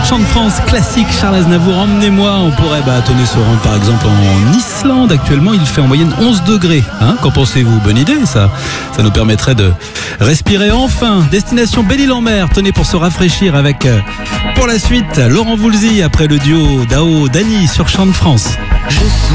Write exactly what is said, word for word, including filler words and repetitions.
Chant de France classique, Charles Aznavour, emmenez-moi. On pourrait bah, tenez se rendre par exemple en Islande. Actuellement, il fait en moyenne onze degrés. Hein, qu'en pensez-vous? Bonne idée, ça. Ça nous permettrait de respirer enfin. Destination Belle-Île-en-Mer. Tenez pour se rafraîchir avec, euh, pour la suite, Laurent Voulzy après le duo Dao Dany sur Chant de France. Je